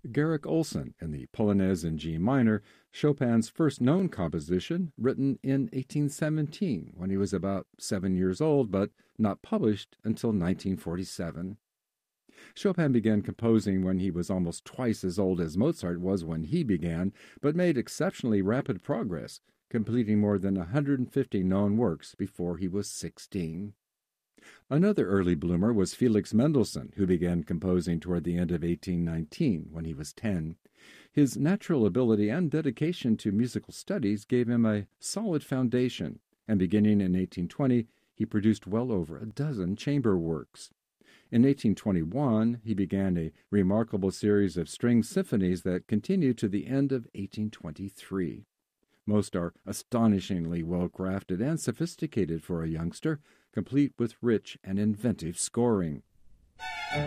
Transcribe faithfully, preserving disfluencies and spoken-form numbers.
Garrick Olson in the Polonaise in G minor, Chopin's first known composition, written in eighteen seventeen when he was about seven years old, but not published until nineteen forty-seven. Chopin began composing when he was almost twice as old as Mozart was when he began, but made exceptionally rapid progress, completing more than one hundred fifty known works before he was sixteen. Another early bloomer was Felix Mendelssohn, who began composing toward the end of eighteen nineteen, when he was ten. His natural ability and dedication to musical studies gave him a solid foundation, and beginning in eighteen twenty, he produced well over a dozen chamber works. In eighteen twenty-one, he began a remarkable series of string symphonies that continued to the end of eighteen twenty-three. Most are astonishingly well-crafted and sophisticated for a youngster, complete with rich and inventive scoring.